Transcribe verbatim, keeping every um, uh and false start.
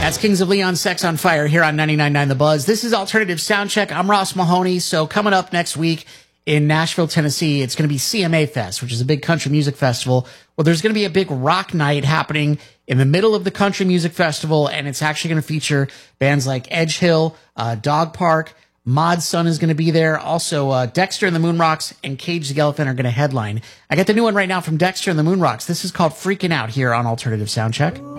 That's Kings of Leon, Sex on Fire here on ninety-nine point nine The Buzz. This is Alternative Soundcheck. I'm Ross Mahoney. So coming up next week in Nashville, Tennessee, it's going to be C M A Fest, which is a big country music festival. Well, there's going to be a big rock night happening in the middle of the country music festival, and it's actually going to feature bands like Edge Hill, uh, Dog Park, Mod Sun is going to be there. Also, uh, Dexter and the Moonrocks and Cage the Elephant are going to headline. I got the new one right now from Dexter and the Moonrocks. This is called Freaking Out here on Alternative Soundcheck.